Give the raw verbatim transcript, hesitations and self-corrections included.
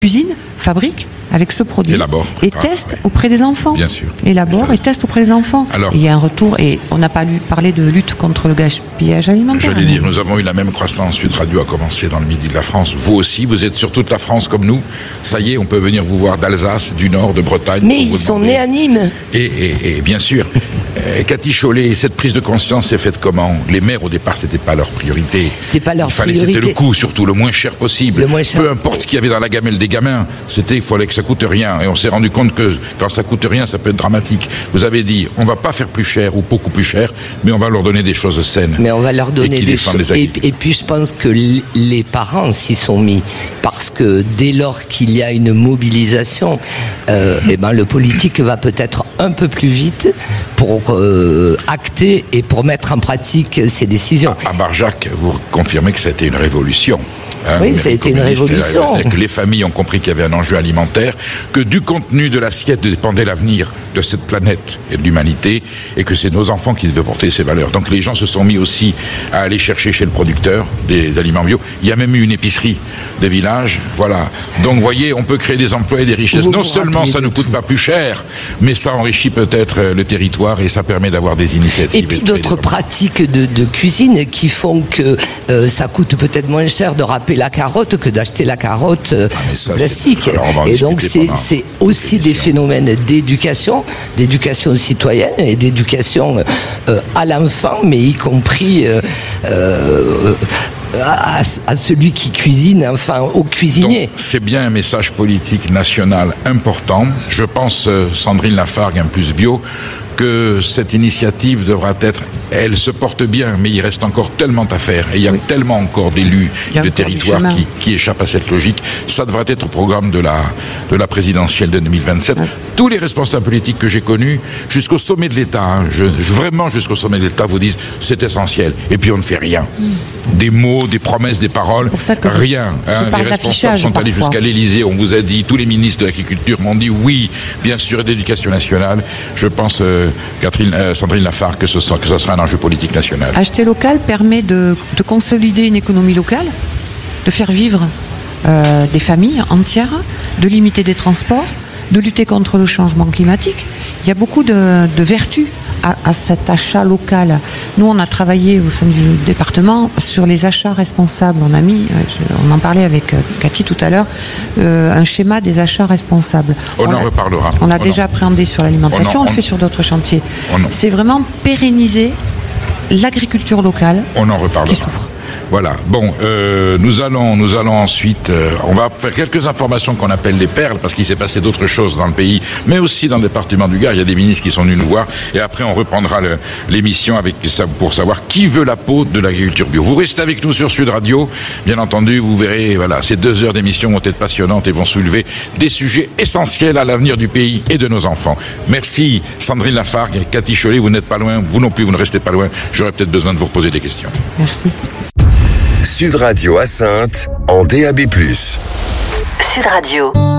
cuisine, fabrique avec ce produit. Élabore. Et teste auprès des enfants. Bien sûr. Élabore et teste auprès des enfants. Alors, et il y a un retour, et on n'a pas lu, parlé de lutte contre le gaspillage alimentaire. J'allais dire, nous avons eu la même croissance. Sud Radio a commencé dans le midi de la France. Vous aussi, vous êtes sur toute la France comme nous. Ça y est, on peut venir vous voir d'Alsace, du Nord, de Bretagne. Mais ils sont nés à Nîmes. Et, et, et bien sûr, euh, Cathy Chollet, cette prise de conscience s'est faite comment? Les maires, au départ, c'était pas leur priorité. C'était pas leur il fallait, priorité. C'était le coût, surtout, le moins cher possible. Le moins cher. Peu importe ce qu'il y avait dans la gamelle des gamins, c'était, il fallait que ça coûte rien. Et on s'est rendu compte que quand ça coûte rien, ça peut être dramatique. Vous avez dit, on va pas faire plus cher ou beaucoup plus cher, mais on va leur donner des choses saines. Mais on va leur donner des choses. Et, et puis je pense que les parents s'y sont mis, parce que dès lors qu'il y a une mobilisation, euh, eh ben le politique va peut-être un peu plus vite pour euh, acter et pour mettre en pratique ses décisions. À, à Barjac, vous confirmez que ça a été une révolution. Hein, oui, ça a été une révolution. Que les familles ont compris qu'il y avait un enjeu alimentaire, que du contenu de l'assiette dépendait l'avenir de cette planète et de l'humanité, et que c'est nos enfants qui devaient porter ces valeurs. Donc les gens se sont mis aussi à aller chercher chez le producteur des aliments bio. Il y a même eu une épicerie des villages, voilà. Donc vous voyez, on peut créer des emplois et des richesses. Vous non vous seulement ça ne coûte tout. pas plus cher, mais ça enrichit peut-être le territoire et ça permet d'avoir des initiatives. Et puis et d'autres pratiques de, de cuisine qui font que euh, ça coûte peut-être moins cher de râper la carotte que d'acheter la carotte euh, ah, ça, plastique. Et donc c'est, c'est aussi des phénomènes d'éducation, d'éducation citoyenne et d'éducation euh, à l'enfant, mais y compris euh, euh, à, à celui qui cuisine, enfin au cuisinier. Donc, c'est bien un message politique national important. Je pense, euh, Sandrine Lafargue, un plus bio, que cette initiative devra être, elle se porte bien, mais il reste encore tellement à faire, et il y a oui. tellement encore d'élus de territoires qui, qui échappent à cette logique. Ça devrait être au programme de la, de la présidentielle de deux mille vingt-sept. Oui. Tous les responsables politiques que j'ai connus, jusqu'au sommet de l'État, hein, je, vraiment jusqu'au sommet de l'État, vous disent c'est essentiel, et puis on ne fait rien. Mm. Des mots, des promesses, des paroles, rien. Je, hein. je les responsables sont allés jusqu'à l'Élysée, on vous a dit, tous les ministres de l'Agriculture m'ont dit oui, bien sûr, d'éducation nationale. Je pense, euh, Catherine, euh, Sandrine Lafargue, que ce, soit, que ce sera un enjeu politique national. Acheter local permet de, de consolider une économie locale, de faire vivre euh, des familles entières, de limiter des transports, de lutter contre le changement climatique. Il y a beaucoup de, de vertus à, à cet achat local. Nous, on a travaillé au sein du département sur les achats responsables. On a mis, on en parlait avec Cathy tout à l'heure, euh, un schéma des achats responsables. On, on en a, reparlera. On l'a on déjà en... appréhendé sur l'alimentation, on, en, on le fait sur d'autres chantiers. C'est vraiment pérenniser l'agriculture locale on en reparlera. Qui souffre. Voilà. Bon, euh, nous allons, nous allons ensuite, euh, on va faire quelques informations qu'on appelle les perles, parce qu'il s'est passé d'autres choses dans le pays, mais aussi dans le département du Gard. Il y a des ministres qui sont venus nous voir, et après on reprendra le, l'émission avec ça pour savoir qui veut la peau de l'agriculture bio. Vous restez avec nous sur Sud Radio, bien entendu. Vous verrez, voilà, ces deux heures d'émission vont être passionnantes et vont soulever des sujets essentiels à l'avenir du pays et de nos enfants. Merci Sandrine Lafargue, Cathy Chollet. Vous n'êtes pas loin, vous non plus, vous ne restez pas loin. J'aurais peut-être besoin de vous reposer des questions. Merci. Sud Radio à Saintes en D A B plus. Sud Radio.